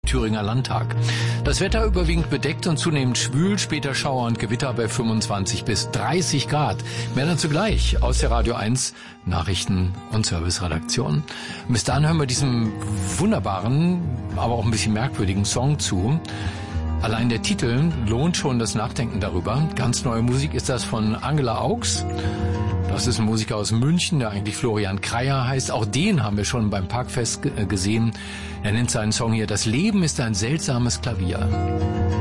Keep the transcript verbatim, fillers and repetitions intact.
Thüringer Landtag. Das Wetter überwiegend bedeckt und zunehmend schwül, später Schauer und Gewitter bei fünfundzwanzig bis dreißig Grad. Mehr dazu gleich aus der Radio eins Nachrichten- und Serviceredaktion. Bis dahin hören wir diesem wunderbaren, aber auch ein bisschen merkwürdigen Song zu. Allein der Titel lohnt schon das Nachdenken darüber. Ganz neue Musik ist das von Angela Augs. Das ist ein Musiker aus München, der eigentlich Florian Kreier heißt. Auch den haben wir schon beim Parkfest gesehen. Er nennt seinen Song hier "Das Leben ist ein seltsames Klavier".